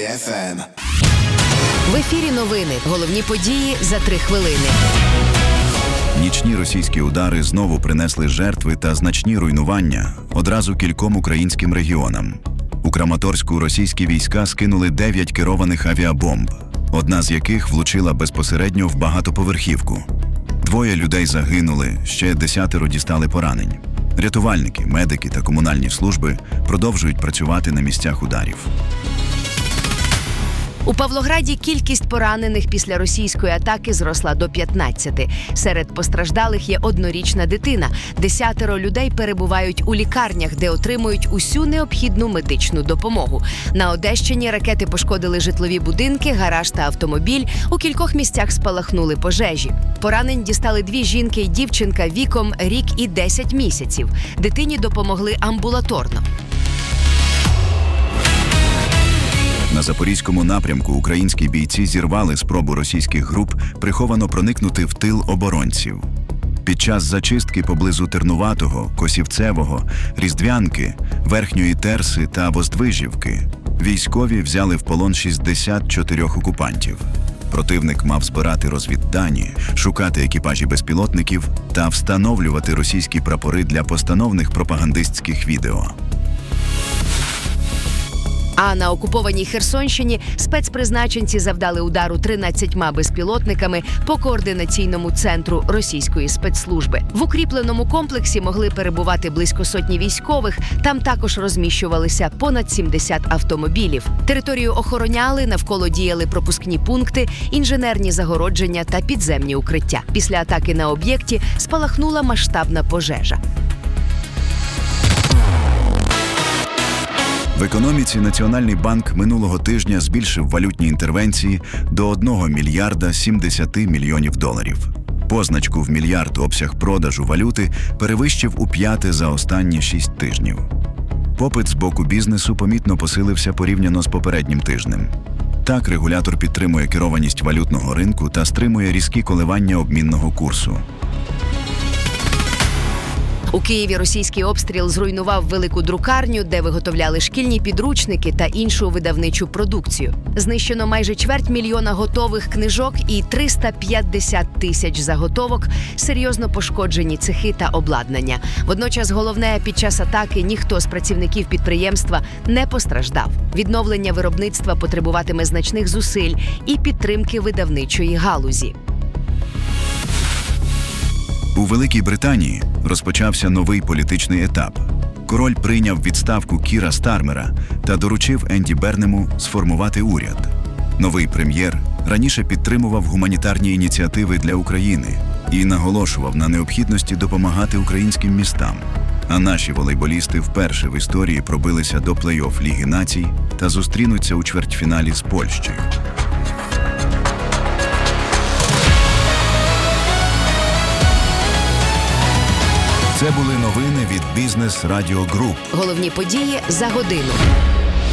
FM. В ефірі новини. Головні події за 3 хвилини. Нічні російські удари знову принесли жертви та значні руйнування одразу кільком українським регіонам. У Краматорську російські війська скинули 9 керованих авіабомб, одна з яких влучила безпосередньо в багатоповерхівку. 2 людей загинули, ще 10 дістали поранень. Рятувальники, медики та комунальні служби продовжують працювати на місцях ударів. У Павлограді кількість поранених після російської атаки зросла до 15. Серед постраждалих є 1-річна дитина. 10 людей перебувають у лікарнях, де отримують усю необхідну медичну допомогу. На Одещині ракети пошкодили житлові будинки, гараж та автомобіль. У кількох місцях спалахнули пожежі. Поранень дістали 2 жінки й дівчинка віком рік і 10 місяців. Дитині допомогли амбулаторно. На Запорізькому напрямку українські бійці зірвали спробу російських груп приховано проникнути в тил оборонців. Під час зачистки поблизу Тернуватого, Косівцевого, Різдвянки, Верхньої Терси та Воздвижівки військові взяли в полон 64 окупантів. Противник мав збирати розвіддані, шукати екіпажі безпілотників та встановлювати російські прапори для постановних пропагандистських відео. А на окупованій Херсонщині спецпризначенці завдали удару 13 безпілотниками по координаційному центру російської спецслужби. В укріпленому комплексі могли перебувати близько 100 військових, там також розміщувалися понад 70 автомобілів. Територію охороняли, навколо діяли пропускні пункти, інженерні загородження та підземні укриття. Після атаки на об'єкті спалахнула масштабна пожежа. В економіці Національний банк минулого тижня збільшив валютні інтервенції до 1 мільярда 70 мільйонів доларів. Позначку в мільярд обсяг продажу валюти перевищив у 5-те за останні 6 тижнів. Попит з боку бізнесу помітно посилився порівняно з попереднім тижнем. Так, регулятор підтримує керованість валютного ринку та стримує різкі коливання обмінного курсу. У Києві російський обстріл зруйнував велику друкарню, де виготовляли шкільні підручники та іншу видавничу продукцію. Знищено майже 250 000 готових книжок і 350 тисяч заготовок, серйозно пошкоджені цехи та обладнання. Водночас головне, під час атаки ніхто з працівників підприємства не постраждав. Відновлення виробництва потребуватиме значних зусиль і підтримки видавничої галузі. У Великій Британії розпочався новий політичний етап. Король прийняв відставку Кіра Стармера та доручив Енді Бернему сформувати уряд. Новий прем'єр раніше підтримував гуманітарні ініціативи для України і наголошував на необхідності допомагати українським містам. А наші волейболісти вперше в історії пробилися до плей-офф Ліги націй та зустрінуться у чвертьфіналі з Польщею. Це були новини від Бізнес Радіо Груп. Головні події за годину.